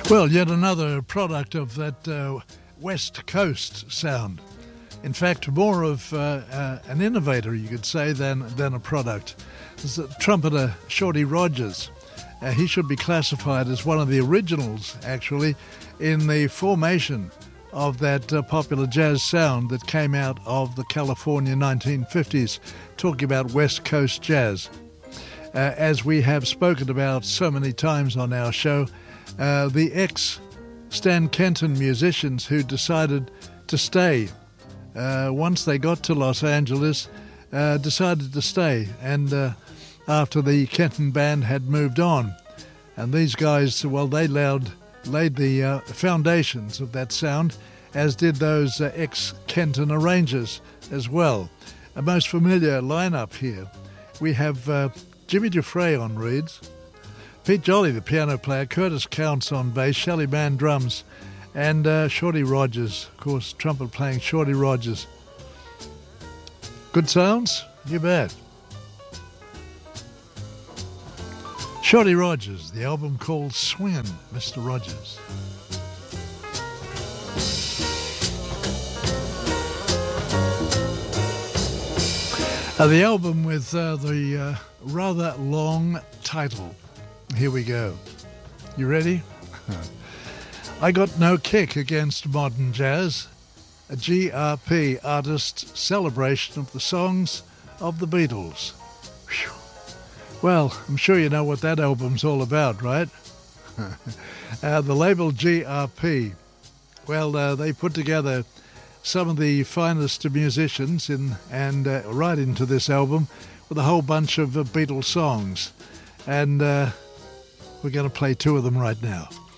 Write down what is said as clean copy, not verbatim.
Well, yet another product of that West Coast sound. In fact, more of an innovator, you could say, than a product. There's the trumpeter Shorty Rogers. He should be classified as one of the originals, actually, in the formation of that popular jazz sound that came out of the California 1950s, talking about West Coast jazz. As we have spoken about so many times on our show, the ex-Stan Kenton musicians who decided to stay once they got to Los Angeles, decided to stay, and after the Kenton band had moved on. And these guys, well, they laid the foundations of that sound, as did those ex-Kenton arrangers as well. A most familiar lineup here. We have Jimmy Dufresne on reeds, Pete Jolly, the piano player, Curtis Counts on bass, Shelly Manne drums, and Shorty Rogers, of course, trumpet playing Shorty Rogers. Good sounds? You bet. Shorty Rogers, the album called Swingin' Mr. Rogers. The album with the rather long title. Here we go. You ready? I Got No Kick Against Modern Jazz, a GRP artist celebration of the songs of the Beatles. Whew. Well, I'm sure you know what that album's all about, right? The label GRP, well, they put together some of the finest musicians and right into this album with a whole bunch of Beatles songs. And we're going to play two of them right now.